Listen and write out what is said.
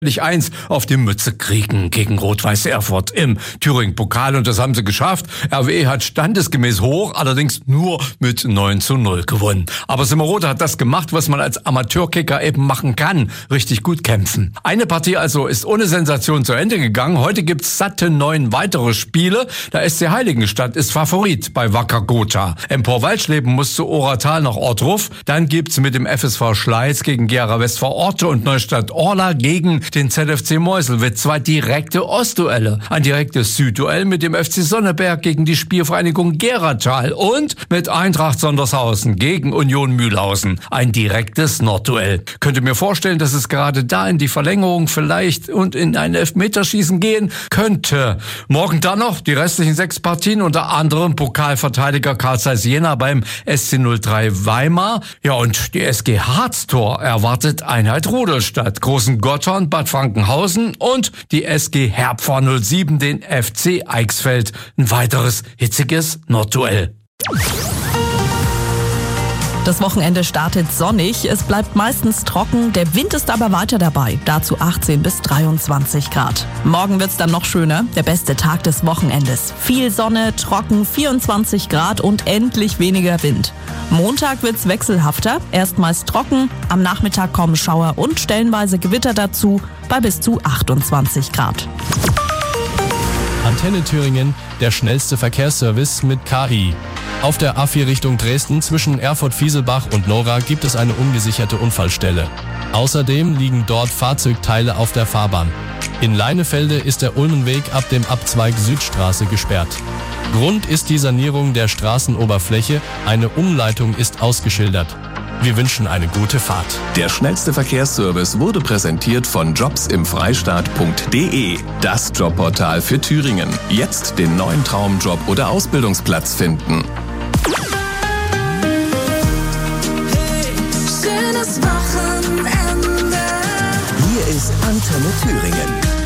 1 auf die Mütze kriegen gegen Rot-Weiß Erfurt im Thüringen-Pokal und das haben sie geschafft. RWE hat standesgemäß hoch, allerdings nur mit 9:0 gewonnen. Aber Simmerode hat das gemacht, was man als Amateurkicker eben machen kann, richtig gut kämpfen. Eine Partie also ist ohne Sensation zu Ende gegangen. Heute gibt's satte 9 weitere Spiele. Der SC Heiligenstadt ist Favorit bei Wacker Gotha. Empor-Waldschleben muss zu Oratal nach Ortruf. Dann gibt's mit dem FSV Schleiz gegen Gera Westphal Orte und Neustadt-Orla gegen den ZFC Meuselwitz 2 direkte Ostduelle. Ein direktes Südduell mit dem FC Sonneberg gegen die Spielvereinigung Geratal und mit Eintracht Sondershausen gegen Union Mühlhausen. Ein direktes Nordduell. Könnte mir vorstellen, dass es gerade da in die Verlängerung vielleicht und in ein Elfmeterschießen gehen könnte. Morgen dann noch die restlichen 6 Partien, unter anderem Pokalverteidiger Carl Zeiss Jena beim SC 03 Weimar. Ja, und die SG Harztor erwartet Einheit Rudolstadt, Großen Gottorn, Bad Frankenhausen und die SG Herpfer 07 den FC Eichsfeld. Ein weiteres hitziges Nordduell. Das Wochenende startet sonnig, es bleibt meistens trocken, der Wind ist aber weiter dabei, dazu 18 bis 23 Grad. Morgen wird's dann noch schöner, der beste Tag des Wochenendes. Viel Sonne, trocken, 24 Grad und endlich weniger Wind. Montag wird's wechselhafter, erstmals trocken, am Nachmittag kommen Schauer und stellenweise Gewitter dazu bei bis zu 28 Grad. Antenne Thüringen, der schnellste Verkehrsservice mit KI. Auf der A4 Richtung Dresden zwischen Erfurt-Fieselbach und Nora gibt es eine ungesicherte Unfallstelle. Außerdem liegen dort Fahrzeugteile auf der Fahrbahn. In Leinefelde ist der Ulmenweg ab dem Abzweig Südstraße gesperrt. Grund ist die Sanierung der Straßenoberfläche, eine Umleitung ist ausgeschildert. Wir wünschen eine gute Fahrt. Der schnellste Verkehrsservice wurde präsentiert von jobsimfreistaat.de, das Jobportal für Thüringen. Jetzt den neuen Traumjob oder Ausbildungsplatz finden. Hey, schönes Wochenende. Hier ist Antenne Thüringen.